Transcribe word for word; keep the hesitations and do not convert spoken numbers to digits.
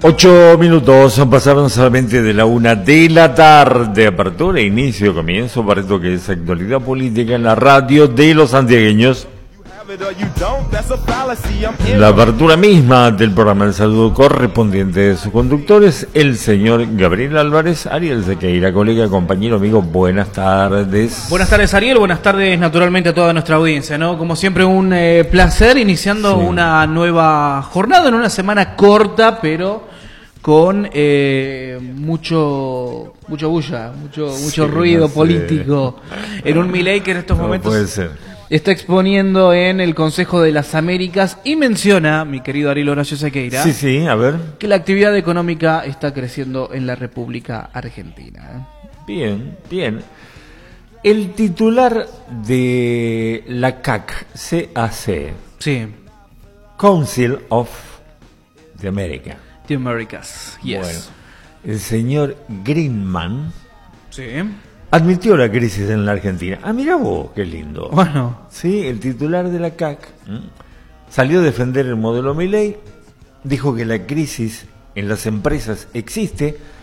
Ocho minutos pasaron solamente de la una de la tarde. Apertura, inicio, comienzo para esto que es actualidad política en la radio de los santiagueños. La apertura misma del programa, el saludo correspondiente de sus conductores, el señor Gabriel Álvarez, Ariel Sequeira, colega, compañero, amigo, buenas tardes. Buenas tardes, Ariel, buenas tardes naturalmente a toda nuestra audiencia, ¿no? Como siempre, un eh, placer iniciando sí. una nueva jornada en una semana corta, pero con eh, mucho mucho bulla, mucho mucho sí, ruido no sé. político en un Milei que en estos no momentos puede ser. Está exponiendo en el Consejo de las Américas y menciona, mi querido Ariel Horacio Sequeira, sí, sí, a ver, que la actividad económica está creciendo en la República Argentina. Bien, bien. El titular de la C A C, C A C, sí. Council of the America. The Americas, yes. Bueno, el señor Greenman, sí, admitió la crisis en la Argentina. Ah, mira vos, qué lindo. Bueno. Sí, el titular de la C A C ¿m? salió a defender el modelo Milei, dijo que la crisis en las empresas existe,